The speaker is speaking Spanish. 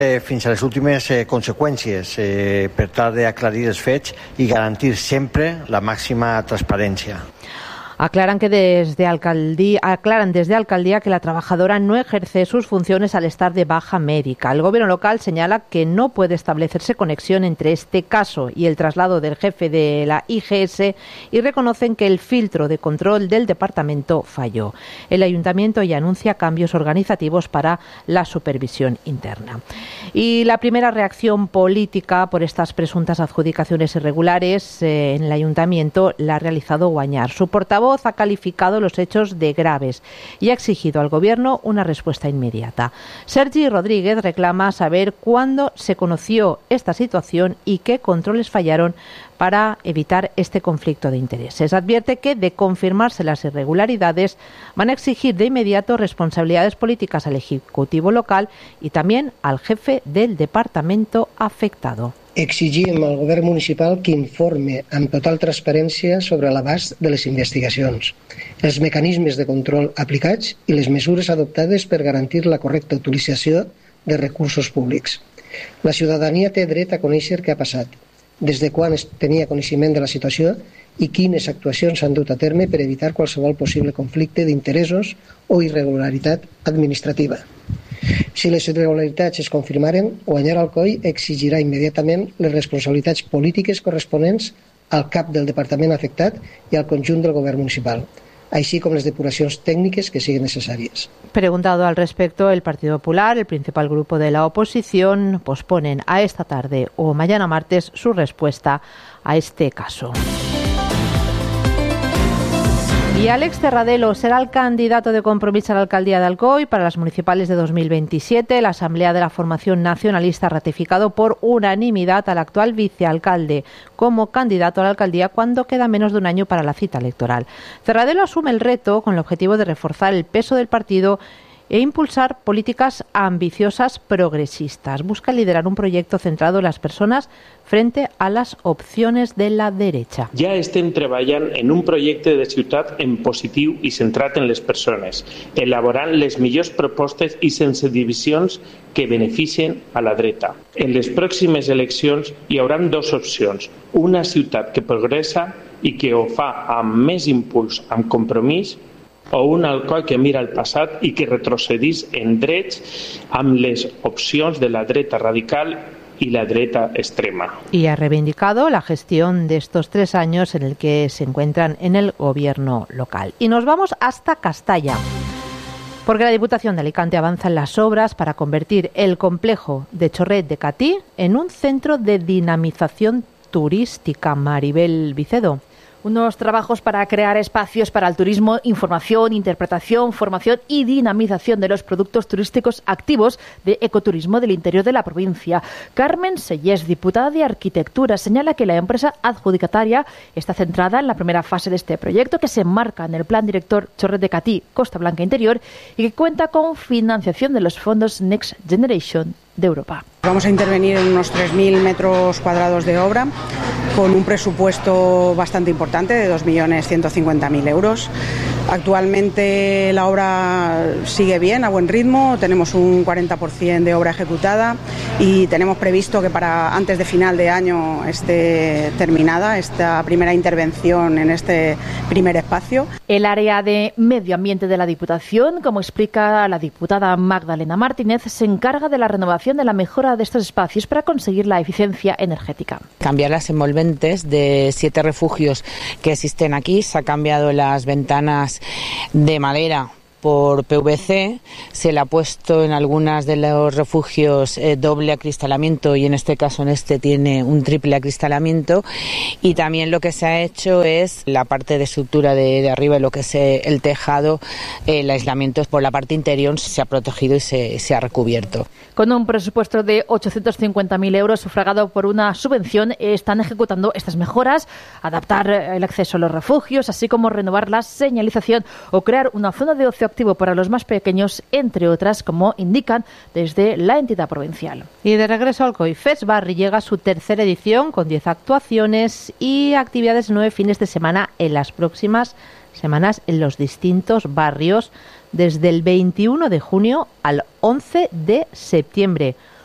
Fins a les últimes conseqüències per tal d'aclarir els fets i garantir sempre la màxima transparència. Aclaran desde Alcaldía que la trabajadora no ejerce sus funciones al estar de baja médica. El gobierno local señala que no puede establecerse conexión entre este caso y el traslado del jefe de la IGS y reconocen que el filtro de control del departamento falló. El ayuntamiento ya anuncia cambios organizativos para la supervisión interna. Y la primera reacción política por estas presuntas adjudicaciones irregulares en el ayuntamiento la ha realizado Guañar. Su portavoz ha calificado los hechos de graves y ha exigido al Gobierno una respuesta inmediata. Sergi Rodríguez reclama saber cuándo se conoció esta situación y qué controles fallaron para evitar este conflicto de intereses. Advierte que, de confirmarse las irregularidades, van a exigir de inmediato responsabilidades políticas al Ejecutivo local y también al jefe del departamento afectado. Exigim al govern municipal que informe amb total transparència sobre l'abast de les investigacions, els mecanismes de control aplicats i les mesures adoptades per garantir la correcta utilització de recursos públics. La ciutadania té dret a conèixer què ha passat, des de quan es tenia coneixement de la situació i quines actuacions s'han dut a terme per evitar qualsevol possible conflicte d'interessos o irregularitat administrativa. Si les irregularitats es confirmaren, Guañar Alcoi exigirà immediatament les responsabilitats polítiques corresponents al cap del departament afectat i al conjunt del govern municipal, así como las depuraciones técnicas que siguen necesarias. Preguntado al respecto, el Partido Popular, el principal grupo de la oposición, posponen a esta tarde o mañana martes su respuesta a este caso. Y Alex Terradelo será el candidato de Compromís a la alcaldía de Alcoi para las municipales de 2027. La Asamblea de la Formación Nacionalista ha ratificado por unanimidad al actual vicealcalde como candidato a la alcaldía cuando queda menos de un año para la cita electoral. Terradelo asume el reto con el objetivo de reforzar el peso del partido e impulsar políticas ambiciosas progresistas. Busca liderar un proyecto centrado en las personas frente a les opcions de la derecha. Ja estem treballant en un projecte de ciutat en positiu i centrat en les persones, elaborant les millors propostes i sense divisions que beneficien a la dreta. En les pròximes eleccions hi haurà dues opcions, una ciutat que progressa i que ho fa amb més impuls, amb compromís, o un Alcoi que mira al passat i que retrocedís en drets amb les opcions de la dreta radical y la derecha extrema. Y ha reivindicado la gestión de estos 3 años en el que se encuentran en el gobierno local. Y nos vamos hasta Castalla, porque la Diputación de Alicante avanza en las obras para convertir el complejo de Chorret de Catí en un centro de dinamización turística. Maribel Vicedo. Unos trabajos para crear espacios para el turismo, información, interpretación, formación y dinamización de los productos turísticos activos de ecoturismo del interior de la provincia. Carmen Sellés, diputada de Arquitectura, señala que la empresa adjudicataria está centrada en la primera fase de este proyecto, que se enmarca en el Plan Director Chorret de Catí, Costa Blanca Interior, y que cuenta con financiación de los fondos Next Generation de Europa. Vamos a intervenir en unos 3.000 metros cuadrados de obra con un presupuesto bastante importante de 2.150.000 euros. Actualmente la obra sigue bien, a buen ritmo, tenemos un 40% de obra ejecutada y tenemos previsto que para antes de final de año esté terminada esta primera intervención en este primer espacio. El área de medio ambiente de la Diputación, como explica la diputada Magdalena Martínez, se encarga de la renovación de la mejora de estos espacios para conseguir la eficiencia energética. Cambiar las envolventes de 7 refugios que existen aquí, se ha cambiado las ventanas de madera por PVC, se le ha puesto en algunas de los refugios doble acristalamiento y en este caso tiene un triple acristalamiento, y también lo que se ha hecho es la parte de estructura de arriba, lo que es el tejado, el aislamiento por la parte interior se ha protegido y se ha recubierto. Con un presupuesto de 850.000 euros sufragado por una subvención, están ejecutando estas mejoras, adaptar el acceso a los refugios, así como renovar la señalización o crear una zona de ocio activo para los más pequeños, entre otras, como indican desde la entidad provincial. Y de regreso al COIFES, Barri llega a su 3ª edición con 10 actuaciones y actividades en 9 fines de semana en las próximas semanas en los distintos barrios, desde el 21 de junio al 11 de septiembre.